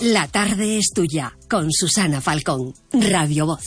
La tarde es tuya, con Susana Falcón, Radio Voz.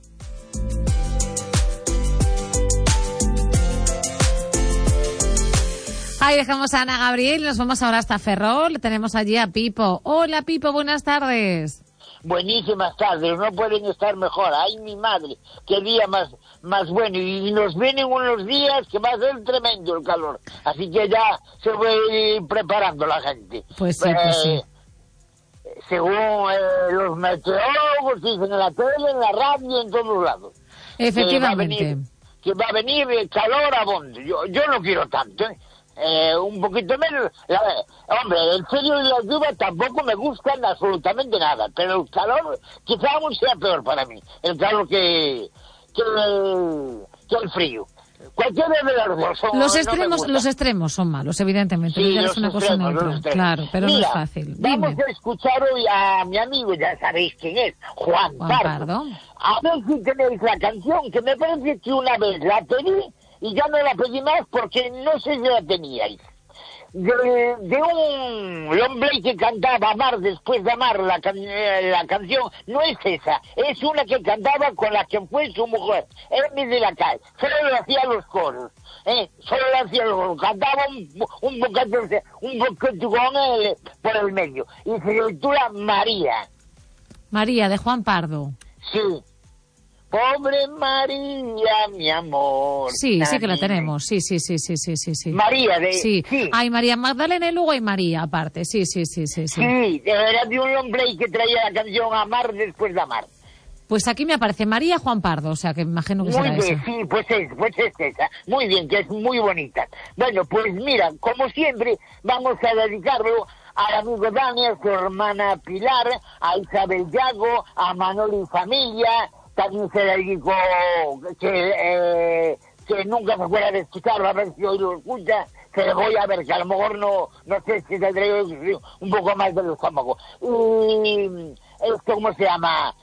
Ahí dejamos a Ana Gabriel y nos vamos ahora hasta Ferrol. Tenemos allí a Pipo. Hola Pipo, buenas tardes. Buenísimas tardes, no pueden estar mejor. Ay, mi madre, qué día más bueno. Y nos vienen unos días que va a ser tremendo el calor. Así que ya se va a ir preparando la gente. Pues sí, pues sí. Según los meteorólogos dicen en la tele, en la radio, en todos lados. Efectivamente. Que va a venir calor abondo. Yo no quiero tanto, un poquito menos. Hombre, el frío y la lluvia tampoco me gustan absolutamente nada, pero el calor quizá aún sea peor para mí. El calor que el frío. Cualquiera de las dos son, los extremos son malos, evidentemente. Sí, es una cosa neutra, claro, pero mira, no es fácil. Vamos a escuchar hoy a mi amigo, ya sabéis quién es, Juan Pardo. A ver si tenéis la canción, que me parece que una vez la pedí y ya no la pedí más porque no sé si la teníais. De un hombre que cantaba Amar después de amar, la canción no es esa, es una que cantaba con la que fue su mujer, Hermes de la Calle, solo le hacía los coros, cantaba un poquito con él por el medio, y se titula María. María, de Juan Pardo. Sí. Pobre María, mi amor. Sí, sí que la tenemos. Sí. María Sí. Hay María Magdalena y luego hay María aparte. Sí. Sí, era de un hombre que traía la canción Amar después de amar. Pues aquí me aparece María Juan Pardo, o sea que imagino que será esa. Muy bien, sí, pues es esa. Muy bien, que es muy bonita. Bueno, pues mira, como siempre, vamos a dedicarlo al amigo Dani, a su hermana Pilar, a Isabel Yago, a Manolo y familia. También se le dijo que nunca se fuera de escucharlo, a ver si hoy lo escucha, se le voy a ver, que a lo mejor no sé si tendré un poco más del estómago. Y esto, ¿cómo se llama?